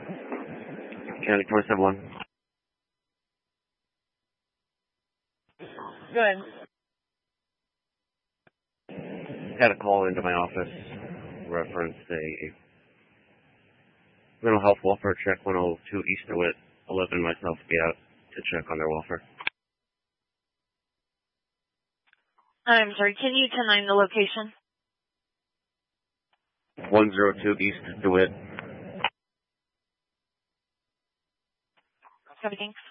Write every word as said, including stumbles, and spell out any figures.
County twenty-seven one. Go ahead. Had a call into my office, reference a mental health welfare check one oh two East DeWitt. eleven myself be out to check on their welfare. I'm sorry, can you ten nine the location? one oh two East DeWitt. Thanks.